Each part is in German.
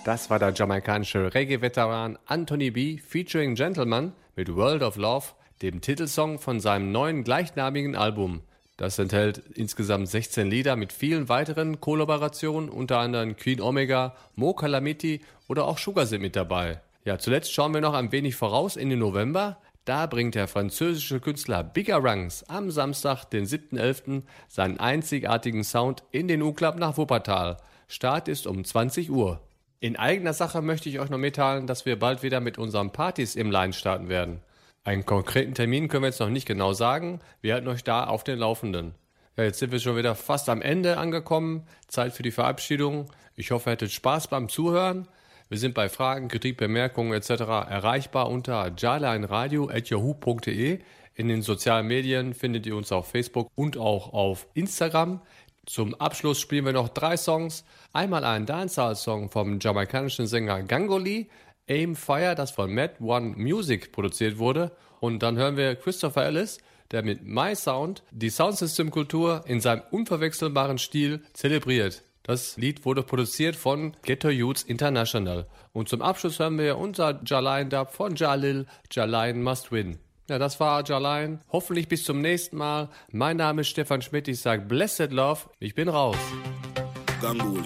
Das war der jamaikanische Reggae-Veteran Anthony B. featuring Gentleman mit World of Love, dem Titelsong von seinem neuen gleichnamigen Album. Das enthält insgesamt 16 Lieder mit vielen weiteren Kollaborationen, unter anderem Queen Omega, Mo Calamity oder auch Sugar sind mit dabei. Ja, zuletzt schauen wir noch ein wenig voraus in den November. Da bringt der französische Künstler Bigga Ranks am Samstag, den 7.11., seinen einzigartigen Sound in den U-Club nach Wuppertal. Start ist um 20 Uhr. In eigener Sache möchte ich euch noch mitteilen, dass wir bald wieder mit unseren Partys im Line starten werden. Einen konkreten Termin können wir jetzt noch nicht genau sagen, wir halten euch da auf den Laufenden. Ja, jetzt sind wir schon wieder fast am Ende angekommen, Zeit für die Verabschiedung. Ich hoffe, ihr hattet Spaß beim Zuhören. Wir sind bei Fragen, Kritik, Bemerkungen etc. erreichbar unter jarlineradio@yahoo.de. In den sozialen Medien findet ihr uns auf Facebook und auch auf Instagram. Zum Abschluss spielen wir noch 3 Songs. Einmal einen Dancehall-Song vom jamaikanischen Sänger Gangoli, Aim Fire, das von Mad One Music produziert wurde. Und dann hören wir Christopher Ellis, der mit My Sound die Soundsystem-Kultur in seinem unverwechselbaren Stil zelebriert. Das Lied wurde produziert von Ghetto Youths International. Und zum Abschluss hören wir unser Jah-Line-Dub von Jalil, Jah-Line Must Win. Ja, das war Jah-Line. Hoffentlich bis zum nächsten Mal. Mein Name ist Stefan Schmidt. Ich sage Blessed Love. Ich bin raus. Gangoli.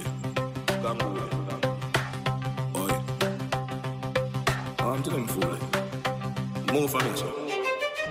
Oi. On to them fool. Move on it.